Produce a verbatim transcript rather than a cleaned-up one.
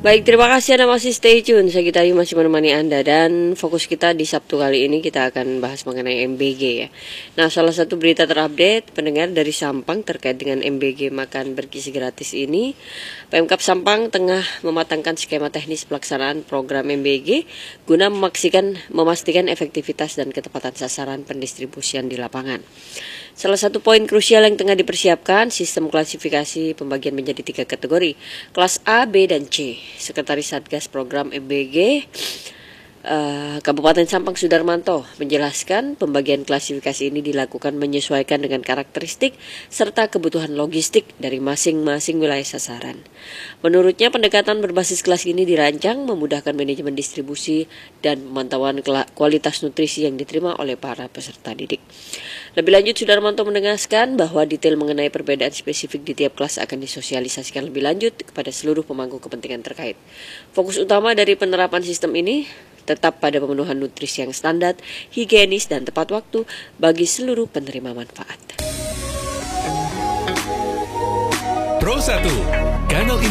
Baik, terima kasih Anda masih stay tune. Saya Gita Ayu masih menemani Anda. Dan fokus kita di Sabtu kali ini kita akan bahas mengenai M B G ya. Nah, salah satu berita terupdate pendengar dari Sampang terkait dengan M B G makan bergizi gratis ini. Pemkab Sampang tengah mematangkan skema teknis pelaksanaan program M B G guna memastikan, memastikan efektivitas dan ketepatan sasaran pendistribusian di lapangan. Salah satu poin krusial yang tengah dipersiapkan, sistem klasifikasi pembagian menjadi tiga kategori, kelas A, B, dan C. Sekretaris Satgas Program M B G uh, Kabupaten Sampang Sudarmanto menjelaskan pembagian klasifikasi ini dilakukan menyesuaikan dengan karakteristik serta kebutuhan logistik dari masing-masing wilayah sasaran. Menurutnya pendekatan berbasis kelas ini dirancang memudahkan manajemen distribusi dan pemantauan kualitas nutrisi yang diterima oleh para peserta didik. Lebih lanjut, Sudarmanto menegaskan bahwa detail mengenai perbedaan spesifik di tiap kelas akan disosialisasikan lebih lanjut kepada seluruh pemangku kepentingan terkait. Fokus utama dari penerapan sistem ini tetap pada pemenuhan nutrisi yang standar, higienis, dan tepat waktu bagi seluruh penerima manfaat. Pro satu, Kanal